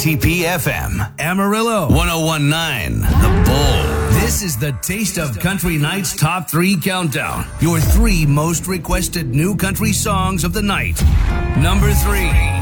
TPFM, Amarillo, 1019, The Bull. This is the Taste of Country Night's Top 3 Countdown. Your 3 most requested new country songs of the night. Number 3.